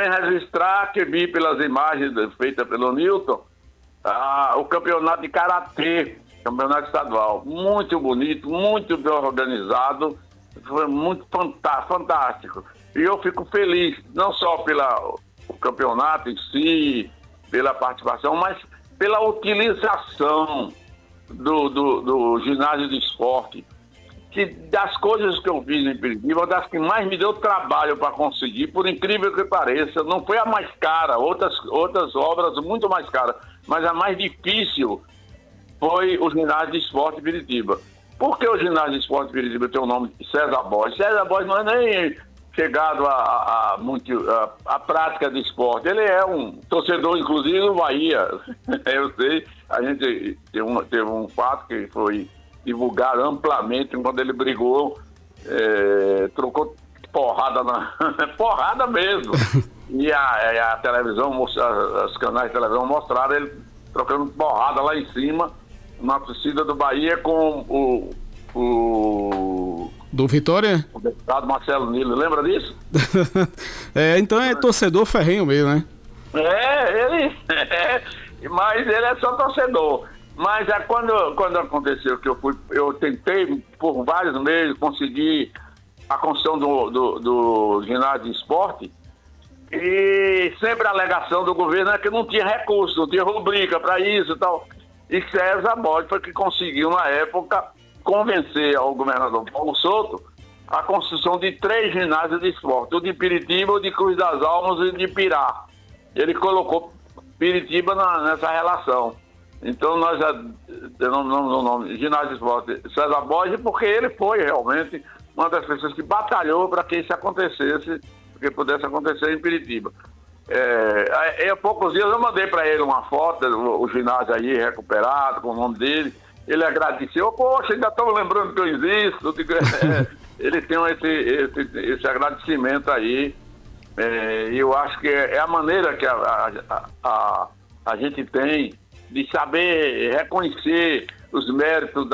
também registrar que vi pelas imagens feitas pelo Newton, o campeonato de karatê, campeonato estadual, muito bonito, muito bem organizado, foi muito fantástico. E eu fico feliz, não só pelo campeonato em si, pela participação, mas pela utilização do ginásio de esporte, que das coisas que eu fiz em Piritiba, das que mais me deu trabalho para conseguir, por incrível que pareça, não foi a mais cara, outras obras muito mais caras, mas a mais difícil foi o ginásio de esporte de Piritiba. Por que o ginásio de esporte de Piritiba tem o nome de César Borges? César Borges não é nem chegado a prática de esporte. Ele é um torcedor, inclusive, do Bahia. Eu sei, a gente teve um fato que foi divulgado amplamente quando ele brigou, trocou porrada porrada mesmo. E a televisão, os canais de televisão mostraram ele trocando porrada lá em cima, na torcida do Bahia com do Vitória? O deputado Marcelo Nilo, lembra disso? Então é torcedor ferrenho mesmo, né? Mas ele é só torcedor. Mas quando aconteceu que eu tentei por vários meses conseguir a construção do ginásio de esporte, e sempre a alegação do governo é que não tinha recurso, não tinha rubrica para isso e tal. E César Borges foi que conseguiu, na época, convencer ao governador Paulo Souto a construção de 3 ginásios de esporte, o de Piritiba, o de Cruz das Almas e o de Pirá. Ele colocou Piritiba nessa relação. Então nós já denominamos o nome ginásio de esporte César Borges, porque ele foi realmente uma das pessoas que batalhou para que isso acontecesse, que pudesse acontecer em Piritiba. Há poucos dias eu mandei para ele uma foto, o ginásio aí recuperado, com o nome dele. Ele agradeceu, poxa, ainda estou lembrando que eu existo. Ele tem esse agradecimento aí. E eu acho que é a maneira que a gente tem de saber reconhecer os méritos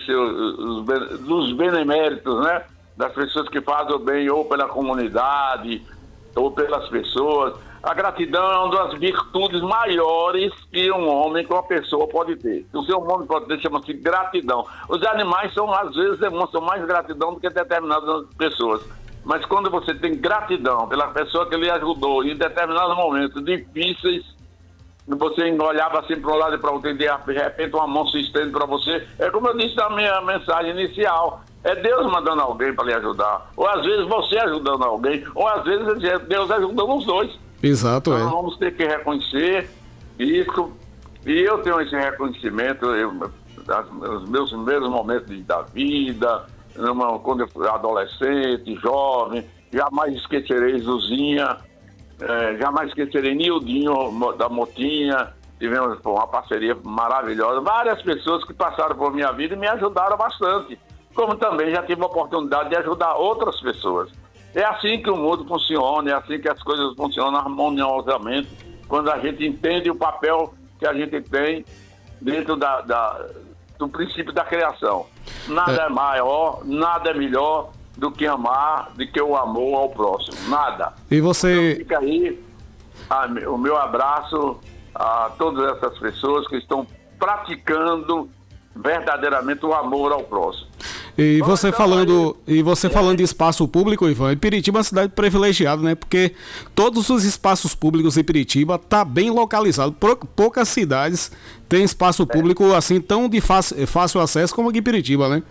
dos beneméritos, né? Das pessoas que fazem o bem ou pela comunidade ou pelas pessoas. A gratidão é uma das virtudes maiores que um homem, que uma pessoa pode ter. O seu homem pode ter, chama-se gratidão. Os animais às vezes demonstram mais gratidão do que determinadas pessoas. Mas quando você tem gratidão pela pessoa que lhe ajudou em determinados momentos difíceis, você olhava assim para um lado e para outro, e de repente uma mão se estende para você. É como eu disse na minha mensagem inicial, é Deus mandando alguém para lhe ajudar. Ou às vezes você ajudando alguém, ou às vezes é Deus ajudando os dois. Exato, então, vamos ter que reconhecer isso, e eu tenho esse reconhecimento, nos meus primeiros momentos da vida, quando eu fui adolescente, jovem, jamais esquecerei Zuzinha, jamais esquecerei Nildinho da Motinha, tivemos uma parceria maravilhosa, várias pessoas que passaram por minha vida e me ajudaram bastante, como também já tive a oportunidade de ajudar outras pessoas. É assim que o mundo funciona, é assim que as coisas funcionam harmoniosamente, quando a gente entende o papel que a gente tem dentro do princípio da criação. Nada é maior, nada é melhor do que amar, do que o amor ao próximo. Nada. E você... Então fica aí o meu abraço a todas essas pessoas que estão praticando verdadeiramente o amor ao próximo. E você falando de espaço público, Ivan, Piritiba é uma cidade privilegiada, né? Porque todos os espaços públicos em Piritiba tá bem localizado. Poucas cidades têm espaço público assim tão de fácil acesso como aqui em Piritiba, né?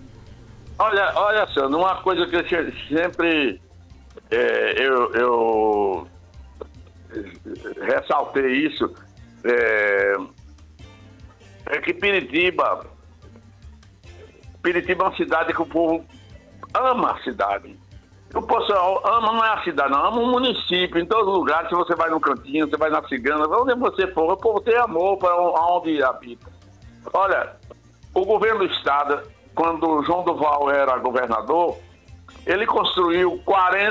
Olha só, uma coisa que eu sempre eu ressaltei isso, é que Piritiba é uma cidade que o povo ama a cidade. O pessoal ama, não é a cidade, não, ama o município. Em todos os lugares, se você vai no cantinho, você vai na Cigana, onde você for, o povo tem amor para onde habita. Olha, o governo do estado, quando o João Duval era governador, ele construiu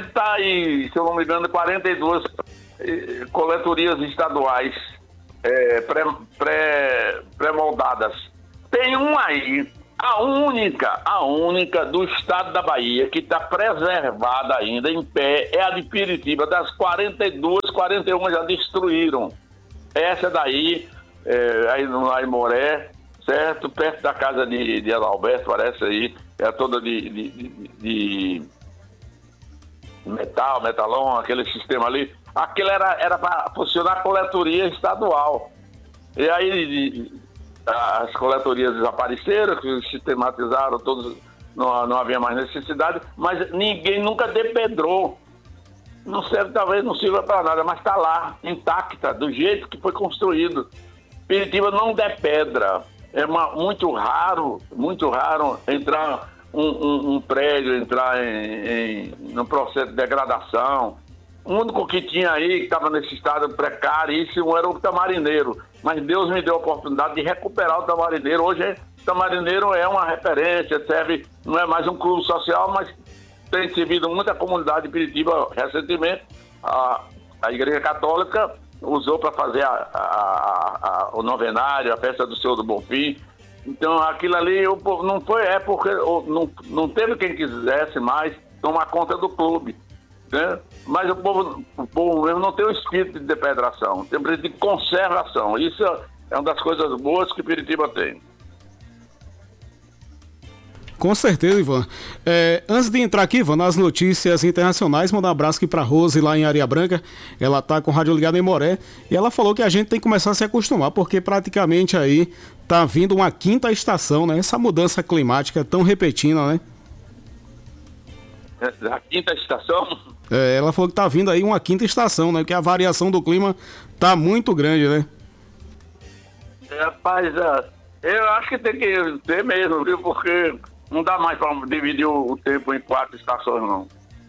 42 coletorias estaduais pré-moldadas. Tem uma aí, a única do estado da Bahia que está preservada ainda em pé é a de Piritiba. Das 42 41 já destruíram. Essa daí, aí no Aimoré, certo? Perto da casa de Adalberto, parece aí, é toda de metalão, aquele sistema ali. Aquilo era para funcionar a coletoria estadual. E aí as coletorias desapareceram, que sistematizaram todos, não havia mais necessidade, mas ninguém nunca depedrou. Não serve, talvez não sirva para nada, mas está lá, intacta, do jeito que foi construído. Piritiba não depedra. É muito raro entrar um prédio, entrar num processo de degradação. O único que tinha aí, que estava nesse estado precaríssimo, era o Tamarineiro. Mas Deus me deu a oportunidade de recuperar o Tamarineiro. Hoje o Tamarineiro é uma referência, serve, não é mais um clube social, mas tem servido muita comunidade de Piritiba recentemente. A Igreja Católica usou para fazer o novenário, a festa do Senhor do Bonfim. Então aquilo ali não foi, porque não teve quem quisesse mais tomar conta do clube, né? Mas o povo mesmo não tem o espírito de depedração, tem o espírito de conservação. Isso é uma das coisas boas que Piritiba tem. Com certeza, Ivan. Antes de entrar aqui, Ivan, nas notícias internacionais, mandar um abraço aqui pra Rose, lá em Areia Branca. Ela tá com o rádio ligado em Moré. E ela falou que a gente tem que começar a se acostumar, porque praticamente aí tá vindo uma quinta estação, né? Essa mudança climática tão repentina, né? A quinta estação? Ela falou que tá vindo aí uma quinta estação, né? Que a variação do clima tá muito grande, né? Rapaz, eu acho que tem que ter mesmo, viu? Porque não dá mais para dividir o tempo em 4 estações, não.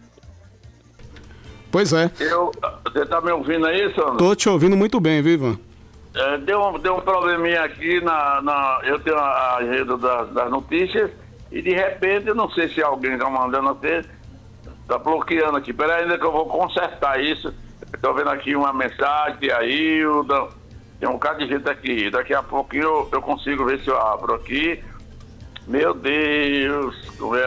Pois é. Você tá me ouvindo aí, Sandro? Tô te ouvindo muito bem, viu, Ivan? Deu um probleminha aqui eu tenho a agenda das notícias e de repente, eu não sei se alguém tá mandando assim, tá bloqueando aqui. Pera ainda que eu vou consertar isso. Tô vendo aqui uma mensagem aí, tem um bocado de gente aqui. Daqui a pouquinho eu consigo ver se eu abro aqui. Meu Deus, vou ver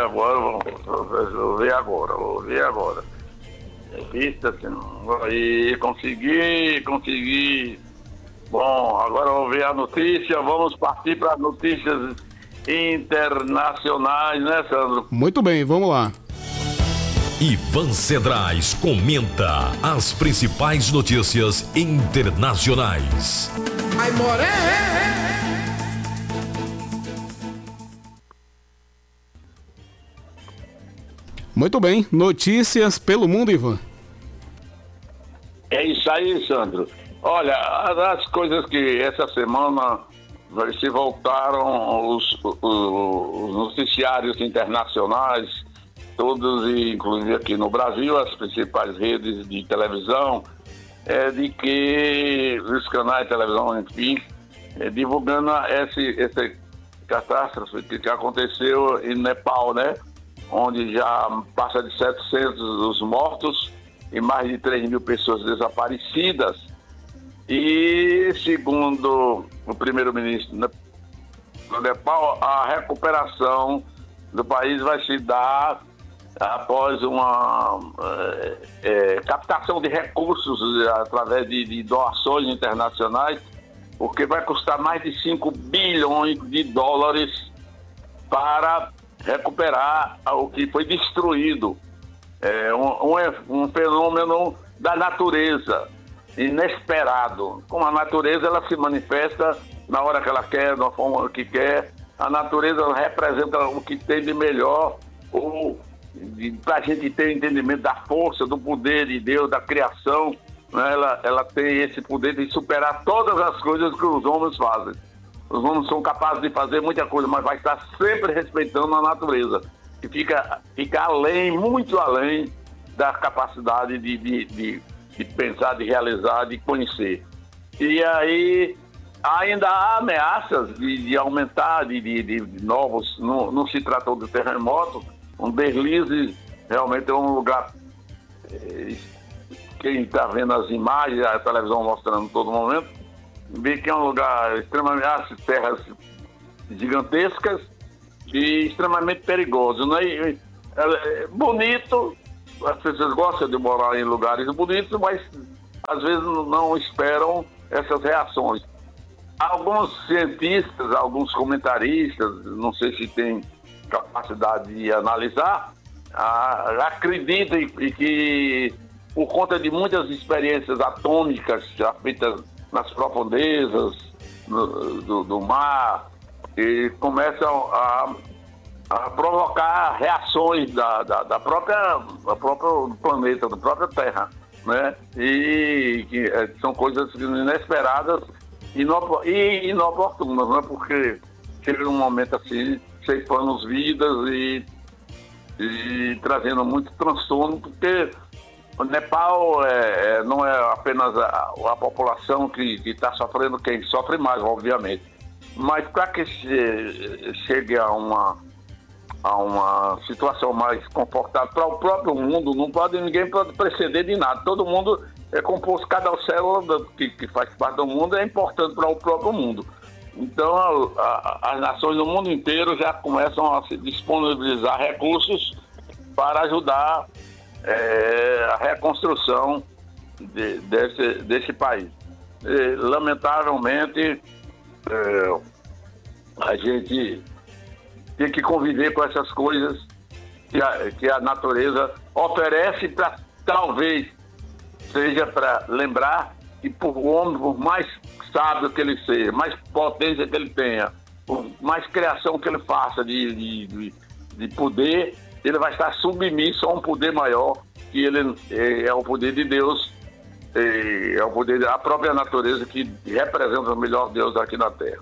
agora. Vista, aí, consegui. Bom, agora eu vou ver a notícia, vamos partir para notícias internacionais, né, Sandro? Muito bem, vamos lá. Ivan Cedrais comenta as principais notícias internacionais. Muito bem, notícias pelo mundo, Ivan. É isso aí, Sandro. Olha, as coisas que essa semana se voltaram, os noticiários internacionais, todos, inclusive aqui no Brasil, as principais redes de televisão, de que os canais de televisão, enfim, divulgando essa catástrofe que aconteceu em Nepal, né? Onde já passa de 700 os mortos e mais de 3 mil pessoas desaparecidas. E, segundo o primeiro-ministro do Nepal, a recuperação do país vai se dar após uma captação de recursos através de doações internacionais, porque vai custar mais de 5 bilhões de dólares para recuperar o que foi destruído. Um fenômeno da natureza, inesperado. Como a natureza, ela se manifesta na hora que ela quer, da forma que quer. A natureza, ela representa o que tem de melhor, para a gente ter entendimento da força, do poder de Deus, da criação, né? Ela tem esse poder de superar todas as coisas que os homens fazem. Os homens são capazes de fazer muita coisa, mas vai estar sempre respeitando a natureza, que fica além, muito além da capacidade de pensar, de realizar, de conhecer. E aí ainda há ameaças de aumentar, de novos, não se tratou de terremoto, um deslize realmente é um lugar, quem está vendo as imagens, a televisão mostrando todo momento, vê que é um lugar extremamente, terras gigantescas e extremamente perigoso, né? É bonito, as pessoas gostam de morar em lugares bonitos, mas às vezes não esperam essas reações. Alguns cientistas, alguns comentaristas, não sei se têm capacidade de analisar, acreditam e que, por conta de muitas experiências atômicas já feitas nas profundezas do mar, e começam a provocar reações do próprio planeta, da própria Terra, né? E que são coisas inesperadas e inoportunas, né? Porque chega num momento assim, ceifando vidas e trazendo muito transtorno, porque o Nepal não é apenas a população que está sofrendo, quem sofre mais, obviamente. Mas para que chegue a uma situação mais confortável para o próprio mundo, ninguém pode preceder de nada. Todo mundo é composto, cada célula que faz parte do mundo é importante para o próprio mundo. Então, as nações do mundo inteiro já começam a se disponibilizar recursos para ajudar a reconstrução desse país. Lamentavelmente, a gente tem que conviver com essas coisas que a natureza oferece, para talvez seja para lembrar que o homem, por mais sábio que ele seja, mais potência que ele tenha, por mais criação que ele faça de poder, ele vai estar submisso a um poder maior, que ele é o poder de Deus, é o poder da própria natureza, que representa o melhor Deus aqui na Terra.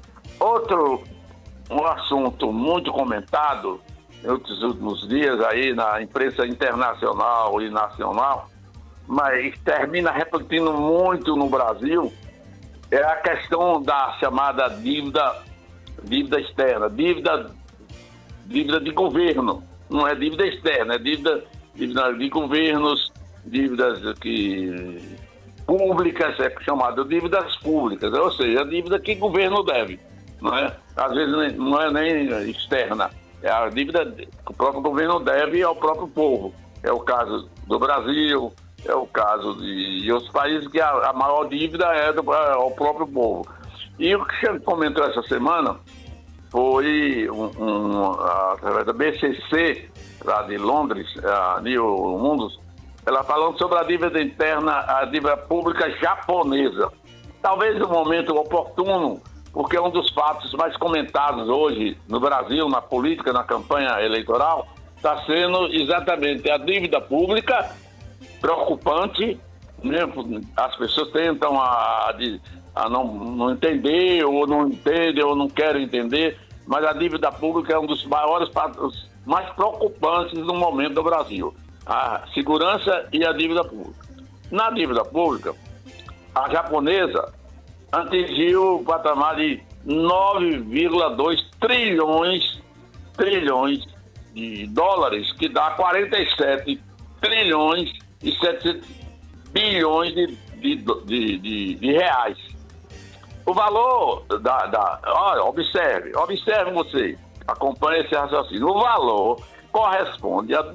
Um assunto muito comentado nos últimos dias aí na imprensa internacional e nacional, mas termina refletindo muito no Brasil, é a questão da chamada dívida externa, dívida de governo. Não é dívida externa, é dívida de governos, dívidas públicas, é chamada dívidas públicas, ou seja, a dívida que o governo deve. Não é? Às vezes não é nem externa, é a dívida que o próprio governo deve ao próprio povo. É o caso do Brasil, é o caso de outros países que a maior dívida é ao próprio povo. E o que comentou essa semana foi através da BCC, lá de Londres, a New Mundos, ela falando sobre a dívida interna, a dívida pública japonesa. Talvez no momento oportuno, porque um dos fatos mais comentados hoje no Brasil, na política, na campanha eleitoral, está sendo exatamente a dívida pública, preocupante, né? As pessoas tentam a não entender, ou não entendem, ou não querem entender, mas a dívida pública é um dos maiores fatos mais preocupantes no momento do Brasil. A segurança e a dívida pública. Na dívida pública, a japonesa atingiu o patamar de 9,2 trilhões de dólares, que dá 47 trilhões e 700 bilhões de reais. O valor olha, observe você, acompanhe esse raciocínio. O valor corresponde a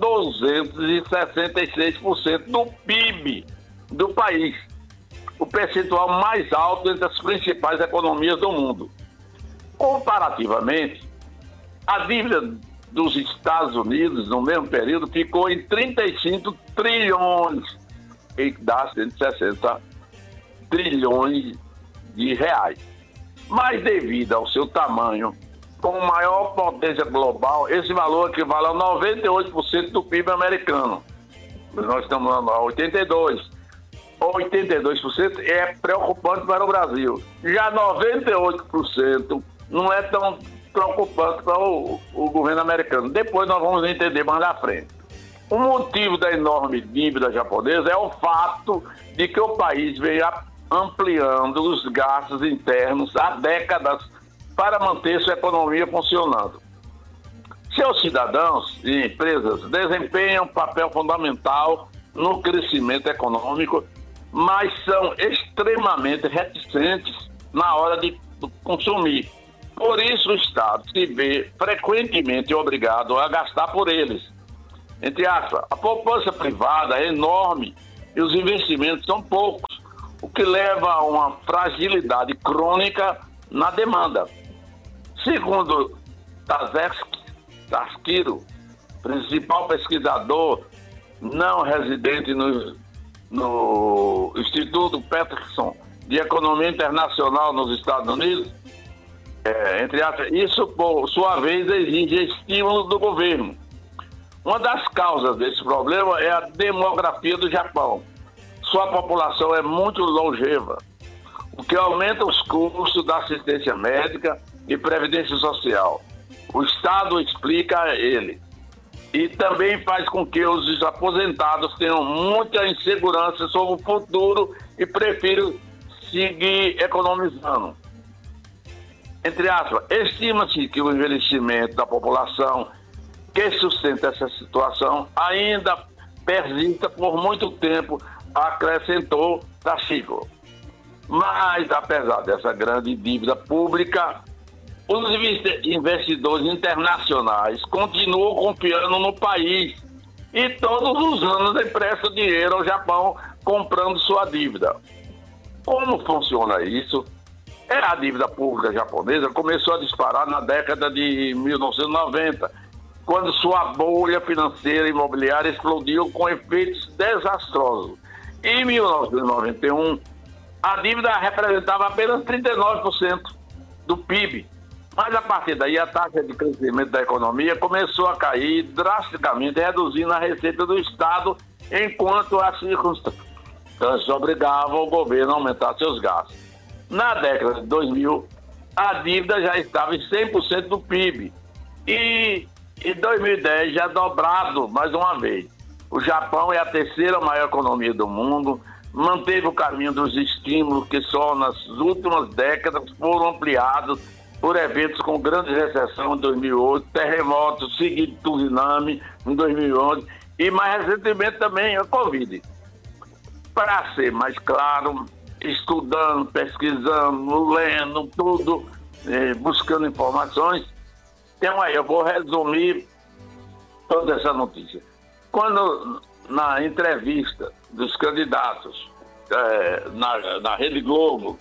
266% do PIB do país, o percentual mais alto entre as principais economias do mundo. Comparativamente, a dívida dos Estados Unidos, no mesmo período, ficou em 35 trilhões, e dá 160 trilhões de reais. Mas devido ao seu tamanho, com maior potência global, esse valor equivale a 98% do PIB americano. Nós estamos a 82%. 82% é preocupante para o Brasil. Já 98% não é tão preocupante para o governo americano. Depois nós vamos entender mais na frente. O motivo da enorme dívida japonesa é o fato de que o país vem ampliando os gastos internos há décadas para manter sua economia funcionando. Seus cidadãos e empresas desempenham um papel fundamental no crescimento econômico, mas são extremamente reticentes na hora de consumir. Por isso o Estado se vê frequentemente obrigado a gastar por eles. Entre aspas, a poupança privada é enorme e os investimentos são poucos, o que leva a uma fragilidade crônica na demanda. Segundo Taskiro, principal pesquisador não residente no Instituto Peterson de Economia Internacional nos Estados Unidos, entre aspas, isso, por sua vez, exige estímulo do governo. Uma das causas desse problema é a demografia do Japão. Sua população é muito longeva, o que aumenta os custos da assistência médica e previdência social. O Estado explica ele. E também faz com que os aposentados tenham muita insegurança sobre o futuro e prefiram seguir economizando. Entre aspas, estima-se que o envelhecimento da população que sustenta essa situação ainda persista por muito tempo, acrescentou Tashiko. Mas, apesar dessa grande dívida pública, os investidores internacionais continuam confiando no país e todos os anos emprestam dinheiro ao Japão comprando sua dívida. Como funciona isso? A dívida pública japonesa começou a disparar na década de 1990, quando sua bolha financeira e imobiliária explodiu com efeitos desastrosos. Em 1991, a dívida representava apenas 39% do PIB. Mas a partir daí a taxa de crescimento da economia começou a cair drasticamente, reduzindo a receita do Estado, enquanto as circunstâncias obrigavam o governo a aumentar seus gastos. Na década de 2000, a dívida já estava em 100% do PIB. E em 2010 já dobrado mais uma vez. O Japão é a terceira maior economia do mundo, manteve o caminho dos estímulos que só nas últimas décadas foram ampliados por eventos com grande recessão em 2008, terremotos seguidos de tsunami em 2011 e mais recentemente também a Covid. Para ser mais claro, estudando, pesquisando, lendo tudo, buscando informações, então aí eu vou resumir toda essa notícia. Quando na entrevista dos candidatos na Rede Globo,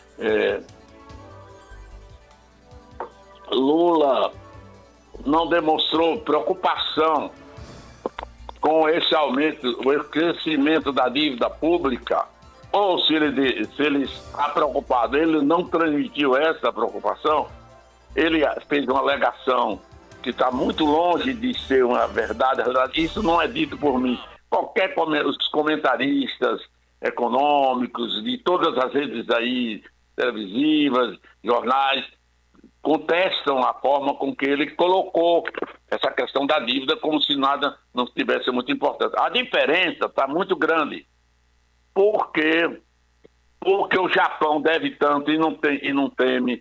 Lula não demonstrou preocupação com esse aumento, o crescimento da dívida pública, ou se ele está preocupado, ele não transmitiu essa preocupação, ele fez uma alegação que está muito longe de ser uma verdade, isso não é dito por mim. Os comentaristas econômicos de todas as redes aí, televisivas, jornais, contestam a forma com que ele colocou essa questão da dívida como se nada não tivesse muito importante. A diferença está muito grande. Porque o Japão deve tanto e não teme.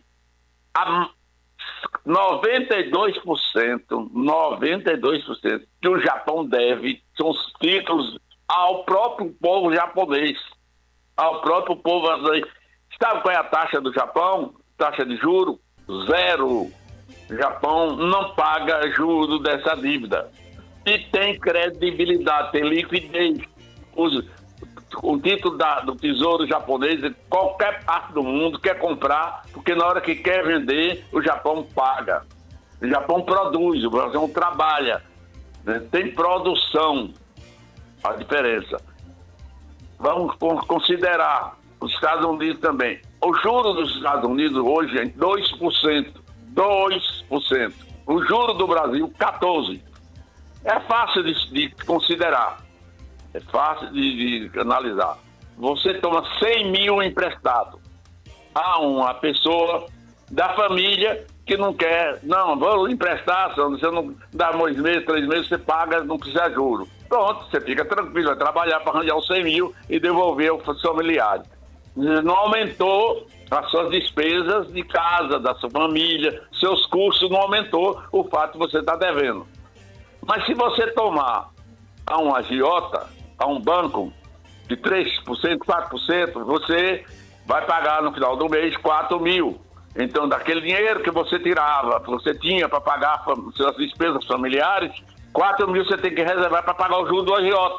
92% que o Japão deve são os títulos ao próprio povo japonês, ao próprio povo. Sabe qual é a taxa do Japão? Taxa de juro? 0. O Japão não paga juros dessa dívida. E tem credibilidade, tem liquidez. O título do Tesouro japonês, qualquer parte do mundo quer comprar, porque na hora que quer vender, o Japão paga. O Japão produz, o Brasil não trabalha. Né? Tem produção. A diferença. Vamos considerar os Estados Unidos também. O juro dos Estados Unidos hoje é 2%. 2%. O juro do Brasil, 14%. É fácil de considerar. É fácil de analisar. Você toma 100 mil emprestado a uma pessoa da família que não quer. Não, vou emprestar, você não dá 2 meses, 3 meses, você paga, não precisa de juro. Pronto, você fica tranquilo, vai trabalhar para arranjar os 100 mil e devolver aos familiares. Não aumentou as suas despesas de casa, da sua família, seus custos não aumentou o fato de você estar devendo. Mas se você tomar a um agiota, a um banco de 3%, 4%, você vai pagar no final do mês 4 mil. Então, daquele dinheiro que você tirava, que você tinha para pagar suas despesas familiares, 4 mil você tem que reservar para pagar o juro do agiota.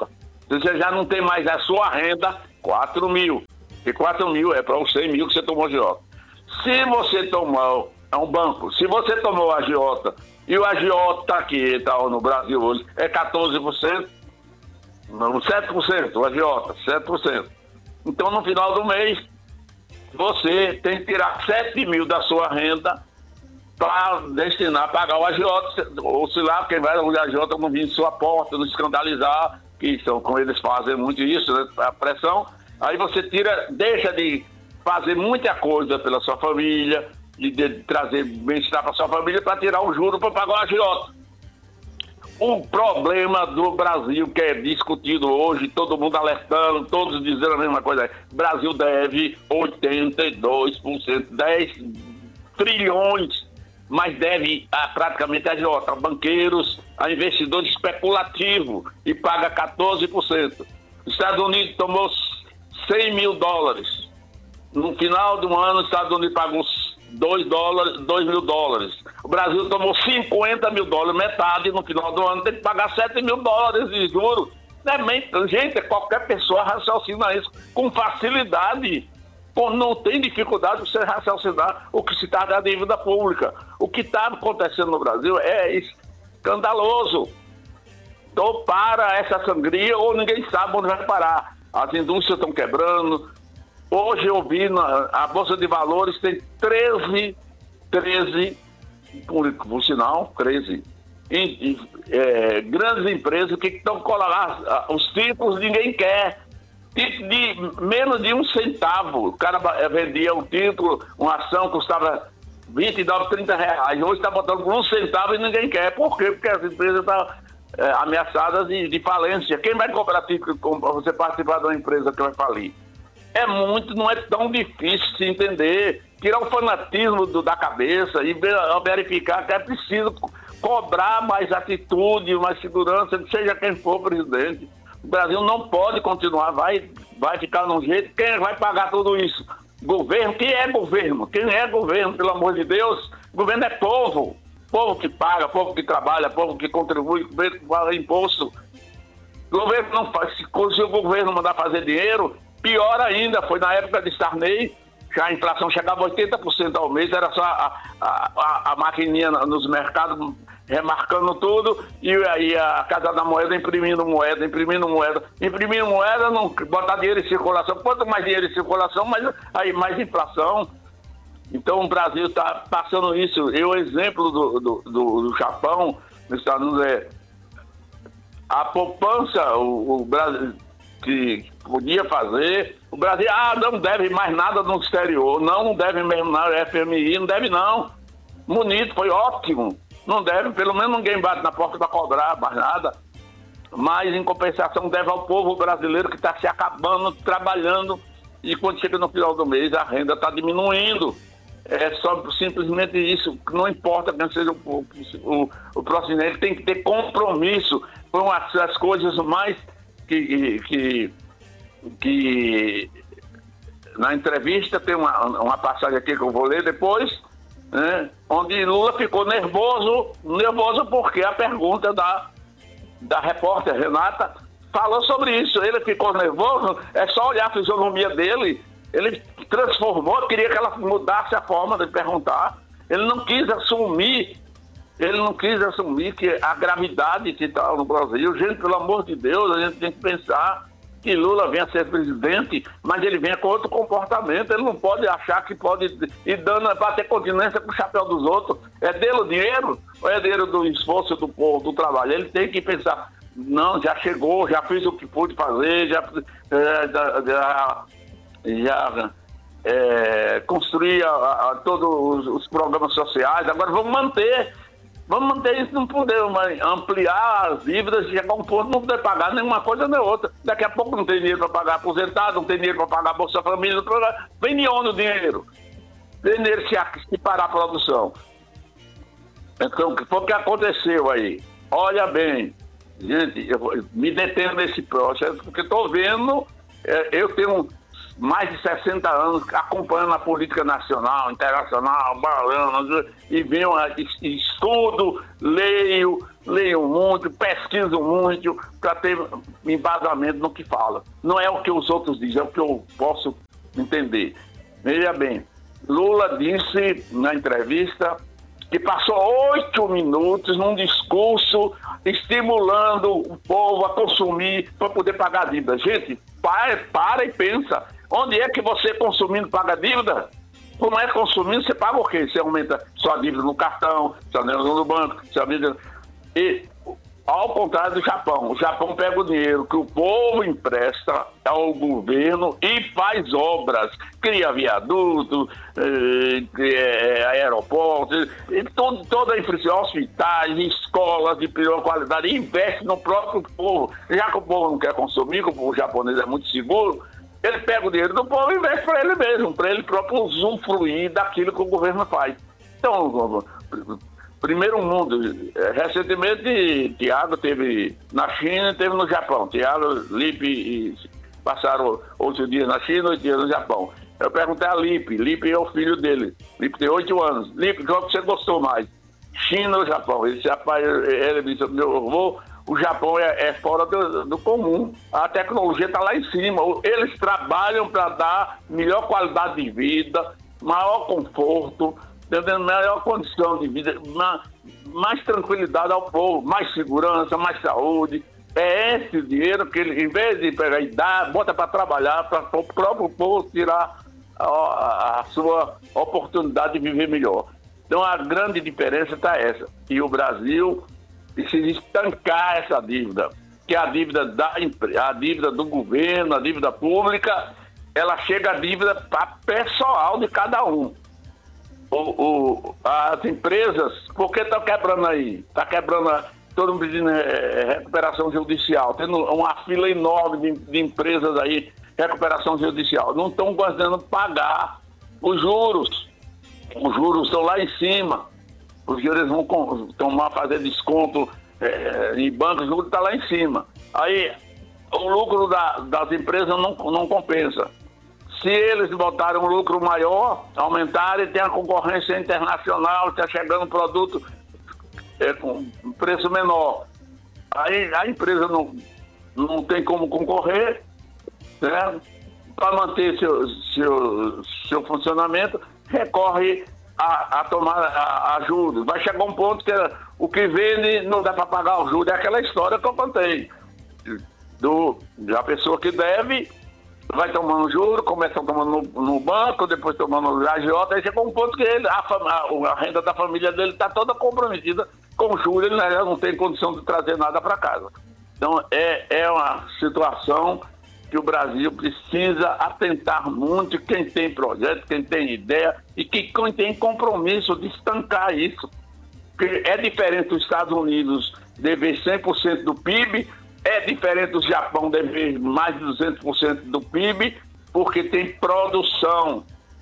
Você já não tem mais a sua renda, 4 mil. E 4 mil é para os 100 mil que você tomou agiota. Se você tomou, é um banco, se você tomou agiota e o agiota que está no Brasil hoje é 14%, não, 7%, o agiota, 7%. Então, no final do mês, você tem que tirar 7 mil da sua renda para destinar a pagar o agiota, ou sei lá, quem vai o agiota não vir em sua porta, não escandalizar, que são, como eles fazem muito isso, né, a pressão. Aí você tira, deixa de fazer muita coisa pela sua família, de trazer bem-estar para sua família para tirar o juro para pagar o agiota. O problema do Brasil, que é discutido hoje, todo mundo alertando, todos dizendo a mesma coisa, Brasil deve 82%, 10 trilhões, mas deve praticamente a agiota, a banqueiros, a investidores especulativos, e paga 14%. Os Estados Unidos tomou 100 mil dólares. No final do ano, os Estados Unidos pagou 2 mil dólares. O Brasil tomou 50 mil dólares, metade. No final do ano tem que pagar 7 mil dólares de juros. Gente, qualquer pessoa raciocina isso com facilidade. Não tem dificuldade de você raciocinar o que se trata da dívida pública. O que está acontecendo no Brasil é escandaloso. Então, para essa sangria, ou ninguém sabe onde vai parar. As indústrias estão quebrando. Hoje eu vi a Bolsa de Valores tem 13, por sinal, 13 grandes empresas que estão colocando os títulos, ninguém quer. Título de menos de 1 centavo. O cara vendia um título, uma ação custava 29, 30 reais. Hoje está botando por 1 centavo e ninguém quer. Por quê? Porque as empresas estão ameaçadas de falência. Quem vai comprar título para você participar de uma empresa que vai falir? Não é tão difícil se entender, tirar o fanatismo da cabeça e verificar que é preciso cobrar mais atitude, mais segurança, seja quem for presidente. O Brasil não pode continuar, vai ficar num jeito. Quem vai pagar tudo isso? Governo? Quem é governo? Quem é governo, pelo amor de Deus? Governo é povo. Povo que paga, povo que trabalha, povo que contribui, governo que paga imposto. O governo não faz. Se o governo mandar fazer dinheiro, pior ainda, foi na época de Sarney, já a inflação chegava a 80% ao mês, era só a maquininha nos mercados remarcando tudo, e aí a Casa da Moeda imprimindo moeda, não botar dinheiro em circulação. Quanto mais dinheiro em circulação, mais inflação. Então o Brasil está passando isso. O exemplo do Japão, nos Estados Unidos, a poupança, o Brasil que podia fazer, o Brasil não deve mais nada no exterior, não deve mesmo na FMI, não deve não. Bonito, foi ótimo. Não deve, pelo menos ninguém bate na porta para cobrar mais nada. Mas, em compensação, deve ao povo brasileiro que está se acabando, trabalhando, e quando chega no final do mês, a renda está diminuindo. É só simplesmente isso. Não importa quem seja o próximo, ele tem que ter compromisso. Foi uma das coisas mais que na entrevista, tem uma passagem aqui que eu vou ler depois, né, onde Lula ficou nervoso porque a pergunta da repórter Renata falou sobre isso. Ele ficou nervoso, é só olhar a fisionomia dele, ele transformou, queria que ela mudasse a forma de perguntar. Ele não quis assumir que a gravidade que está no Brasil. Gente, pelo amor de Deus, a gente tem que pensar que Lula venha a ser presidente, mas ele venha com outro comportamento. Ele não pode achar que pode ir bater continência com o chapéu dos outros. É dele o dinheiro ou é dele do esforço do povo, do trabalho? Ele tem que pensar, não, já chegou, já fiz o que pude fazer, já construí todos os programas sociais, agora vamos manter isso, não podemos ampliar as dívidas, chegar a um ponto não poder pagar nenhuma coisa nem outra. Daqui a pouco não tem dinheiro para pagar aposentado, não tem dinheiro para pagar Bolsa Família, vem de onde o dinheiro? Vem dinheiro se parar a produção. Então, o que foi que aconteceu aí? Olha bem, gente, eu me detendo nesse processo, porque estou vendo, eu tenho mais de 60 anos acompanhando a política nacional, internacional, balando, e venho, estudo, leio muito, pesquiso muito, para ter embasamento no que fala. Não é o que os outros dizem, é o que eu posso entender. Veja bem, Lula disse na entrevista que passou 8 minutos num discurso estimulando o povo a consumir para poder pagar a dívida. Gente, para e pensa. Onde é que você consumindo paga a dívida? Como é consumindo, você paga o quê? Você aumenta sua dívida no cartão, sua dívida no banco, sua dívida... E, ao contrário do Japão, o Japão pega o dinheiro que o povo empresta ao governo e faz obras, cria viaduto, aeroportos, toda a infraestrutura, hospitais, escolas de pior qualidade, e investe no próprio povo. Já que o povo não quer consumir, que o povo japonês é muito seguro, ele pega o dinheiro do povo e investe para ele mesmo, para ele próprio usufruir daquilo que o governo faz. Então, primeiro mundo. Recentemente, Tiago teve na China e teve no Japão. Tiago, Lipe passaram 8 dias na China, 8 dias no Japão. Eu perguntei a Lipe. Lipe é o filho dele. Lipe tem 8 anos. Lipe, qual que você gostou mais? China ou Japão? Ele disse, rapaz, ele disse, meu avô, o Japão é fora do comum. A tecnologia está lá em cima. Eles trabalham para dar melhor qualidade de vida, maior conforto, dando melhor condição de vida, mais tranquilidade ao povo, mais segurança, mais saúde. É esse dinheiro que ele, em vez de pegar e dar, bota para trabalhar, para o próprio povo tirar a sua oportunidade de viver melhor. Então a grande diferença está essa. E o Brasil precisa estancar essa dívida, que a dívida do governo, a dívida pública, ela chega a dívida para pessoal de cada um. As empresas, por que está quebrando aí? Está quebrando, todo mundo pedindo recuperação judicial, tendo uma fila enorme de empresas aí, recuperação judicial. Não estão conseguindo pagar os juros. Os juros estão lá em cima. Os juros vão fazer desconto em bancos, o juros está lá em cima. Aí o lucro das empresas não compensa. Se eles botarem um lucro maior, aumentarem, tem a concorrência internacional, está chegando um produto com preço menor. Aí a empresa não tem como concorrer, né? Para manter seu funcionamento, recorre a tomar ajuda. Vai chegar um ponto que o que vende não dá para pagar o juros. É aquela história que eu contei. Da pessoa que deve, vai tomando juros, começa tomando no banco, depois tomando no agiota, aí chega um ponto que a renda da família dele está toda comprometida com juros, ele não tem condição de trazer nada para casa. Então é uma situação que o Brasil precisa atentar muito, quem tem projeto, quem tem ideia e quem tem compromisso de estancar isso. Porque é diferente dos Estados Unidos dever 100% do PIB, é diferente do Japão dever mais de 200% do PIB, porque tem produção.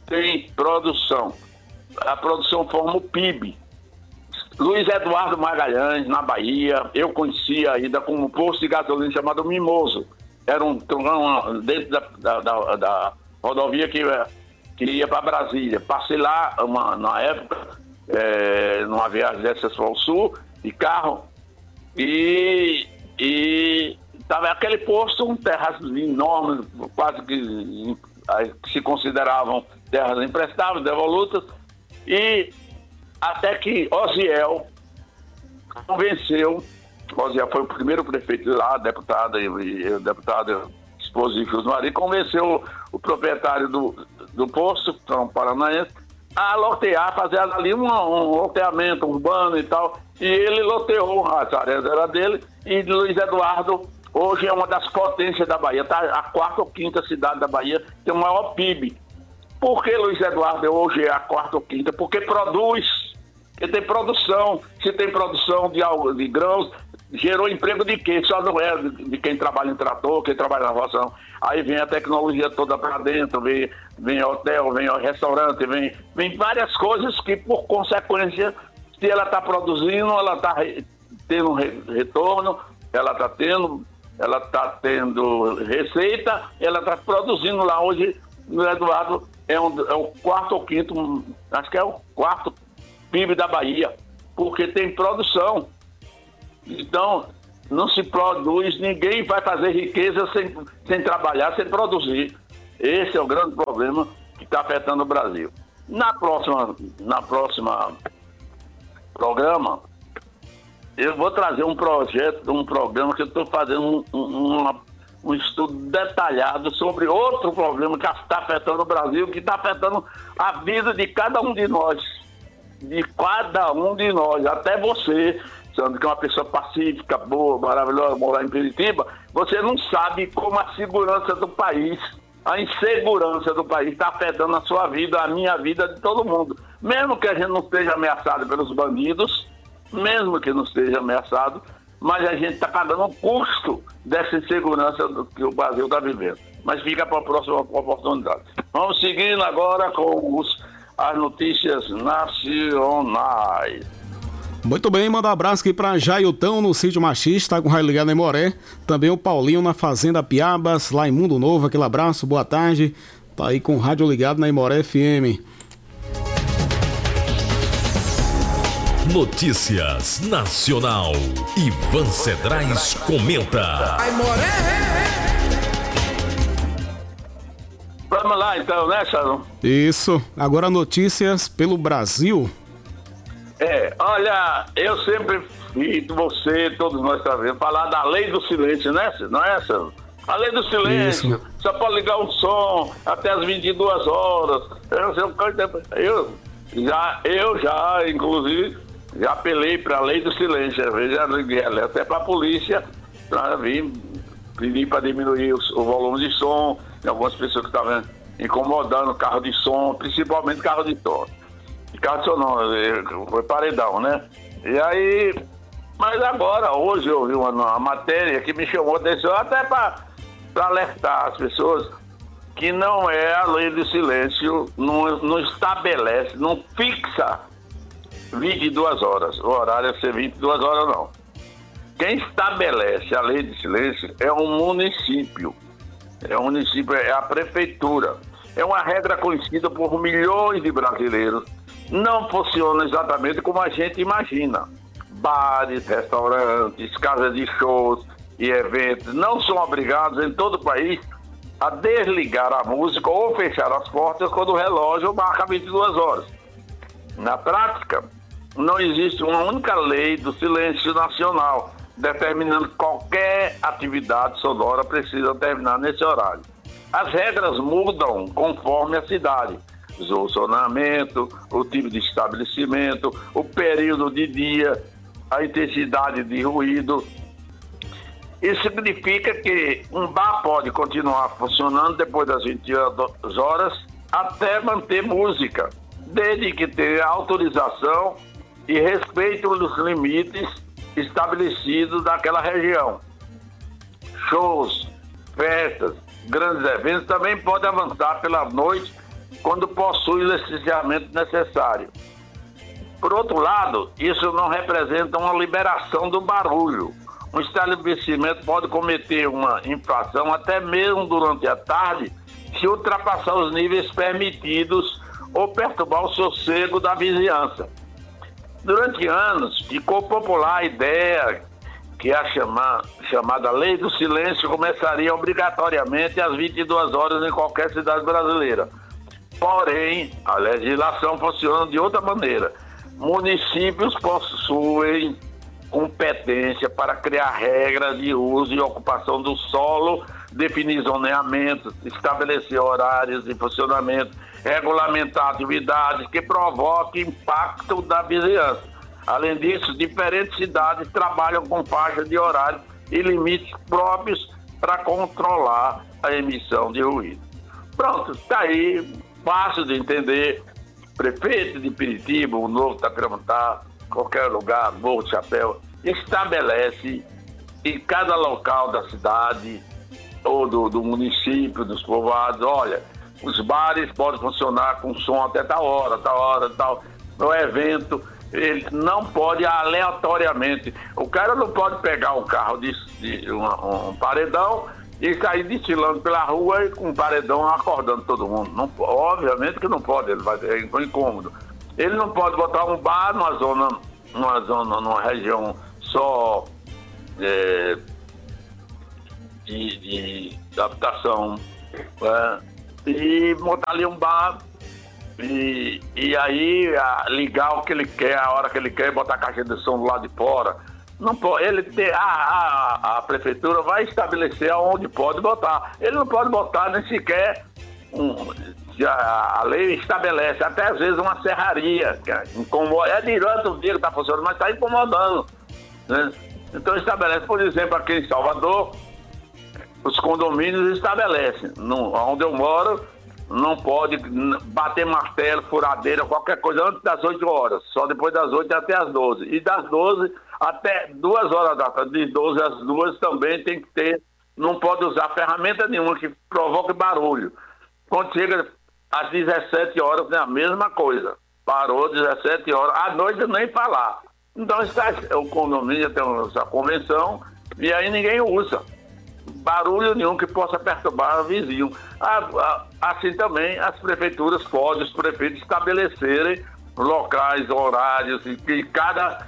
A produção forma o PIB. Luiz Eduardo Magalhães, na Bahia, eu conhecia ainda como um posto de gasolina chamado Mimoso. Era dentro da rodovia que ia para Brasília. Passei lá na época, numa viagem dessas para o sul, de carro, e estava aquele posto, um terraço enorme, quase que se consideravam terras emprestáveis, devolutas, e até que Osiel convenceu. Osiel foi o primeiro prefeito lá, deputado, e o deputado esposo de Jus Maria, convenceu o proprietário do posto, São Paranaense, a lotear, fazer ali um loteamento urbano e tal. E ele loteou, as áreas eram dele, e Luiz Eduardo hoje é uma das potências da Bahia, tá? A 4ª ou 5ª cidade da Bahia tem o maior PIB. Por que Luiz Eduardo hoje é a 4ª ou 5ª? Porque produz, porque tem produção. Se tem produção de grãos, gerou emprego de quê? Só não é de quem trabalha em trator, quem trabalha na roça. Aí vem a tecnologia toda para dentro, vem hotel, vem restaurante, vem várias coisas que, por consequência, se ela está produzindo, ela está tendo retorno, ela está tendo receita, ela está produzindo lá. Hoje O Eduardo é o quarto ou quinto, acho que é o quarto PIB da Bahia, porque tem produção. Então, não se produz, ninguém vai fazer riqueza sem trabalhar, sem produzir. Esse é o grande problema que está afetando o Brasil. Na próxima programa, eu vou trazer um programa que eu estou fazendo um estudo detalhado sobre outro problema que está afetando o Brasil, que está afetando a vida de cada um de nós. Até você, Sandro, que é uma pessoa pacífica, boa, maravilhosa, morar em Piritiba, você não sabe como a segurança do país, a insegurança do país está afetando a sua vida, a minha vida, de todo mundo. Mesmo que a gente não esteja ameaçado pelos bandidos, mas a gente está pagando o custo dessa insegurança que o Brasil está vivendo. Mas fica para a próxima oportunidade. Vamos seguindo agora com as notícias nacionais. Muito bem, manda um abraço aqui para Jailton no Sítio Machista, com o raio ligado em Moré. Também o Paulinho na Fazenda Piabas, lá em Mundo Novo. Aquele abraço, boa tarde. Tá aí com o rádio ligado na Imoré FM. Notícias Nacional. Ivan Cedrais comenta. Vamos lá então, né, Sharon? Isso. Agora notícias pelo Brasil. Olha, eu sempre fiz, você, todos nós sabemos, falar da lei do silêncio, né? Não é essa? A lei do silêncio. Isso. Só pode ligar um som até as 22 horas. Eu já, inclusive, já apelei para a lei do silêncio. Às vezes já liguei até para a polícia para vir pedir para diminuir o volume de som. Tem algumas pessoas que estavam incomodando o carro de som, principalmente carro de som. Carro de som não, foi paredão, né? E aí, mas agora, hoje eu vi uma matéria que me chamou a atenção até para alertar as pessoas que não é a lei do silêncio, não estabelece, não fixa 22 horas. O horário é ser 22 horas, não. Quem estabelece a lei de silêncio é um município. É a prefeitura. É uma regra conhecida por milhões de brasileiros. Não funciona exatamente como a gente imagina. Bares, restaurantes, casas de shows e eventos não são obrigados em todo o país a desligar a música ou fechar as portas quando o relógio marca 22 horas. Na prática, não existe uma única lei do silêncio nacional determinando que qualquer atividade sonora precisa terminar nesse horário. As regras mudam conforme a cidade. O zonamento, o tipo de estabelecimento, o período de dia, a intensidade de ruído. Isso significa que um bar pode continuar funcionando depois das 22 horas até manter música, desde que tenha autorização e respeito os limites estabelecidos daquela região. Shows, festas, grandes eventos também podem avançar pela noite quando possui o licenciamento necessário. Por outro lado, isso não representa uma liberação do barulho. Um estabelecimento pode cometer uma infração até mesmo durante a tarde se ultrapassar os níveis permitidos ou perturbar o sossego da vizinhança. Durante anos, ficou popular a ideia que a chamada Lei do Silêncio começaria obrigatoriamente às 22 horas em qualquer cidade brasileira. Porém, a legislação funciona de outra maneira. Municípios possuem competência para criar regras de uso e ocupação do solo, definir zoneamentos, estabelecer horários de funcionamento, regulamentar atividades que provoquem impacto da vizinhança. Além disso, diferentes cidades trabalham com faixas de horário e limites próprios para controlar a emissão de ruído. Pronto, está aí, fácil de entender. Prefeito de Piritiba, o Novo Tapiramantá, qualquer lugar, Morro do Chapéu, estabelece em cada local da cidade ou do município, dos povoados, olha, os bares podem funcionar com som até tal hora, tal. No evento, ele não pode aleatoriamente. O cara não pode pegar um carro um paredão e sair desfilando pela rua e com um paredão acordando todo mundo. Não, obviamente que não pode, ele vai ter incômodo. Ele não pode botar um bar numa região só de habitação, e botar ali um bar e aí ligar o que ele quer, a hora que ele quer, botar a caixa de som do lado de fora. Não pode, a prefeitura vai estabelecer aonde pode botar. Ele não pode botar nem sequer a lei estabelece até às vezes uma serraria, incomoda, durante o dia que está funcionando, mas está incomodando, né? Então estabelece, por exemplo, aqui em Salvador, os condomínios estabelecem, onde eu moro, não pode bater martelo, furadeira, qualquer coisa antes das 8 horas, só depois das 8 até as 12. E das 12 até 2 horas da tarde, de 12 às 2 também tem que ter, não pode usar ferramenta nenhuma que provoque barulho. Quando chega às 17 horas, é a mesma coisa. Parou 17 horas, à noite nem falar. Então o condomínio tem essa convenção e aí ninguém usa. Barulho nenhum que possa perturbar o vizinho. Assim também as prefeituras podem, os prefeitos estabelecerem locais, horários, e que cada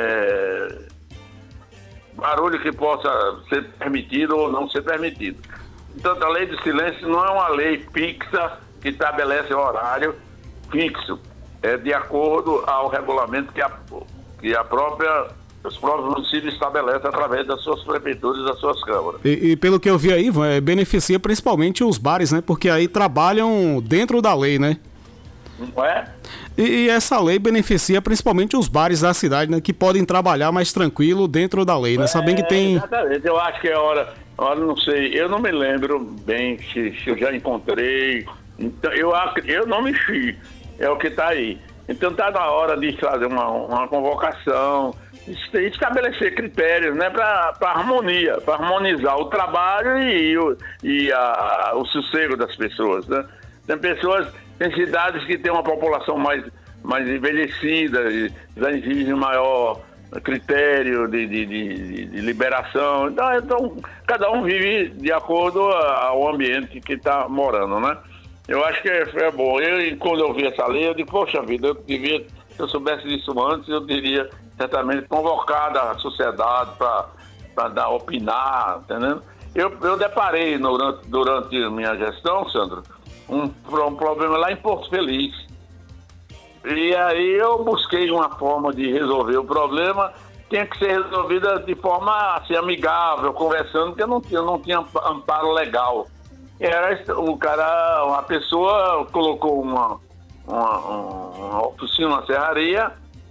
barulho que possa ser permitido ou não ser permitido. Então a lei de silêncio não é uma lei fixa que estabelece horário fixo. É de acordo ao regulamento que os próprios municípios estabelecem através das suas prefeituras e das suas câmaras. E pelo que eu vi aí, Ivan, beneficia principalmente os bares, né? Porque aí trabalham dentro da lei, né? Não é? E essa lei beneficia principalmente os bares da cidade, né? Que podem trabalhar mais tranquilo dentro da lei, né? Sabendo que tem... Exatamente, eu acho que é hora, não sei, eu não me lembro bem se eu já encontrei, então eu não mexi, é o que está aí. Então está na hora de fazer uma convocação, estabelecer critérios, né, para harmonia, para harmonizar o trabalho e o sossego das pessoas, né? Tem cidades que têm uma população mais envelhecida, já exige maior critério de liberação. Então, cada um vive de acordo ao ambiente que está morando, né? Eu acho que é bom. Quando eu vi essa lei, eu digo, poxa vida, se eu soubesse disso antes, eu teria certamente convocado a sociedade para opinar, entendeu? Eu deparei durante a minha gestão, Sandro, um problema lá em Porto Feliz. E aí eu busquei uma forma de resolver o problema, tinha que ser resolvida de forma assim, amigável, conversando, porque eu não tinha amparo legal. Uma pessoa colocou uma oficina, uma serraria,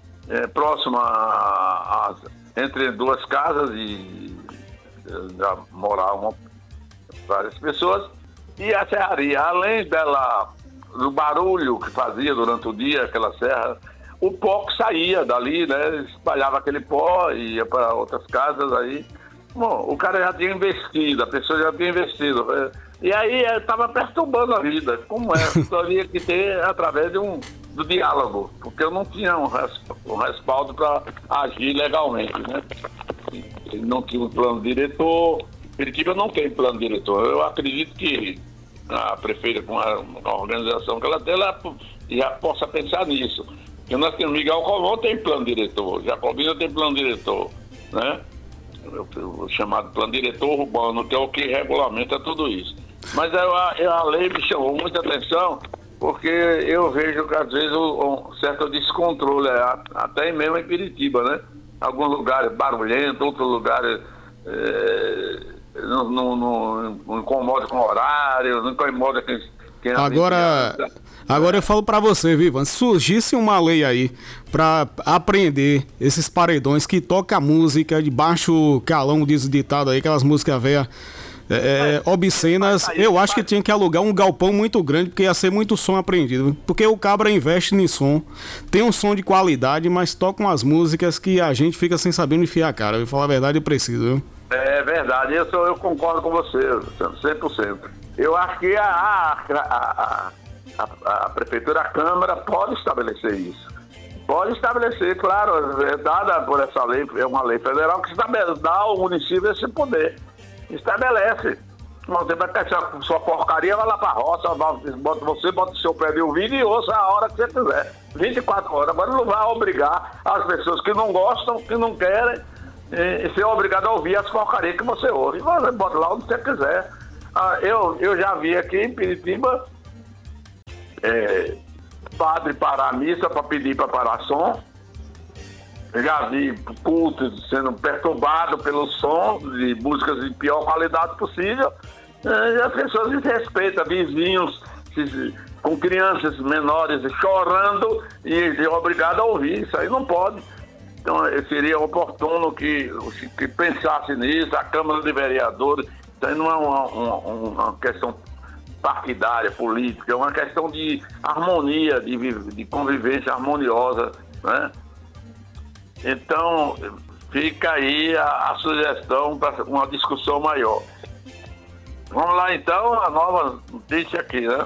próxima entre duas casas e já moravam várias pessoas. E a serraria, além do barulho que fazia durante o dia, aquela serra, o pó que saía dali, né? Espalhava aquele pó e ia para outras casas aí. Bom, o cara já tinha investido, a pessoa já tinha investido. E aí estava perturbando a vida. Como teria que ter através do diálogo, porque eu não tinha um respaldo para agir legalmente, né? Não tinha um plano diretor. Curitiba não tem plano diretor. Eu acredito que a prefeita, com a organização que ela tem, ela já possa pensar nisso. Porque nós temos Miguel Colombo, tem plano diretor, Jacobina tem plano diretor, né? O chamado plano diretor urbano, que é o que regulamenta tudo isso. Mas a lei me chamou muita atenção, porque eu vejo que às vezes um certo descontrole, até mesmo em Curitiba, né? Alguns lugares barulhentos, outros lugares não incomoda com horário, não incomoda quem Agora eu falo pra você, Vivan, se surgisse uma lei aí pra apreender esses paredões que toca música de baixo calão, diz o ditado aí, aquelas músicas velhas obscenas, eu acho que tinha que alugar um galpão muito grande, porque ia ser muito som apreendido, porque o cabra investe em som, tem um som de qualidade, mas toca umas músicas que a gente fica sem saber onde enfiar a cara. Eu vou falar a verdade, eu preciso, viu? É verdade, eu concordo com você, 100%. Eu acho que a prefeitura, a Câmara pode estabelecer isso. Pode estabelecer, claro, é dada por essa lei, é uma lei federal que dá ao município esse poder. Estabelece. Você vai querer sua porcaria, vai lá pra roça, bota o seu pé de ouvido e ouça a hora que você quiser. 24 horas. Agora não vai obrigar as pessoas que não gostam, que não querem, ser obrigado a ouvir as porcarias que você ouve. Você bota lá onde você quiser. Eu já vi aqui em Piritiba padre parar a missa para pedir para parar som. Eu já vi cultos sendo perturbados pelo som de músicas de pior qualidade possível. E as pessoas desrespeitam, vizinhos com crianças menores chorando e obrigados a ouvir. Isso aí não pode. Então seria oportuno que pensasse nisso, a Câmara de Vereadores. Isso aí não é uma questão partidária, política, é uma questão de harmonia, de convivência harmoniosa, né? Então, fica aí a sugestão para uma discussão maior. Vamos lá, então, a nova notícia aqui, né?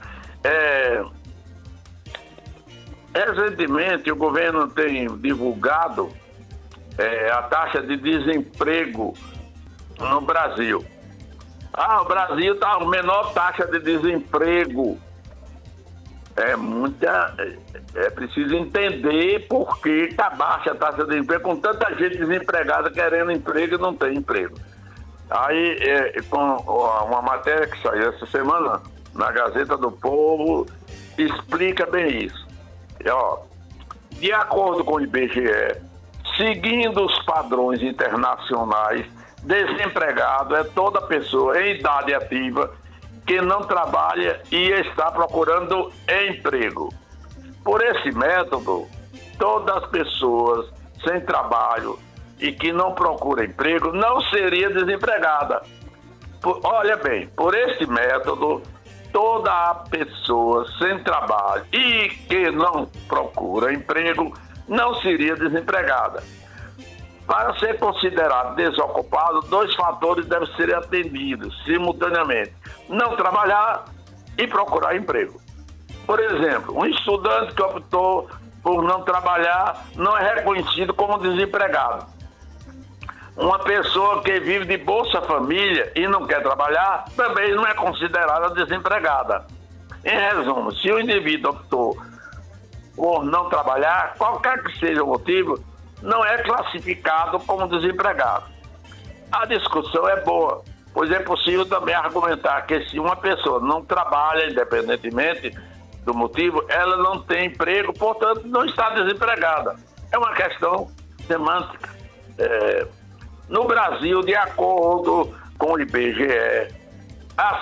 Recentemente, o governo tem divulgado a taxa de desemprego no Brasil. O Brasil está a menor taxa de desemprego. É preciso entender por que está baixa a taxa de desemprego, com tanta gente desempregada querendo emprego e não tem emprego. Aí, com uma matéria que saiu essa semana na Gazeta do Povo, explica bem isso. De acordo com o IBGE, seguindo os padrões internacionais, desempregado é toda pessoa em idade ativa que não trabalha e está procurando emprego. Por esse método, todas as pessoas sem trabalho e que não procuram emprego não seria desempregada. Olha bem, por esse método, toda a pessoa sem trabalho e que não procura emprego não seria desempregada. Para ser considerado desocupado, 2 fatores devem ser atendidos simultaneamente: não trabalhar e procurar emprego. Por exemplo, um estudante que optou por não trabalhar não é reconhecido como desempregado. Uma pessoa que vive de Bolsa Família e não quer trabalhar também não é considerada desempregada. Em resumo, se o indivíduo optou por não trabalhar, qualquer que seja o motivo, não é classificado como desempregado. A discussão é boa, pois é possível também argumentar que se uma pessoa não trabalha, independentemente do motivo, ela não tem emprego, portanto não está desempregada. É uma questão semântica. No Brasil, de acordo com o IBGE, há